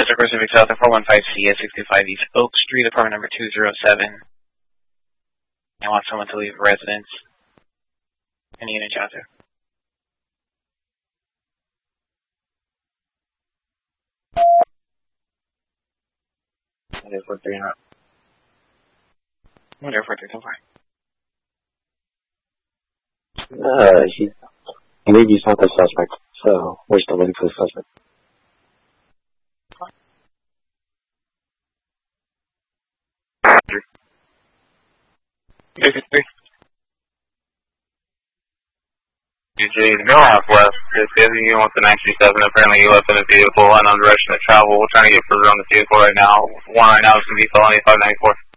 Circle Civic South, 415C at 65 East Oak Street, apartment number 207. I want someone to leave residence. Any unit out there? What 43 and up? What 43 so far? I believe he's not the suspect, so we're still waiting for the suspect. DJ Mill House West, it's busy with the 937. Apparently you left in a vehicle, unknown direction of travel. We're trying to get further on the vehicle right now. One right now is going to be felony 594.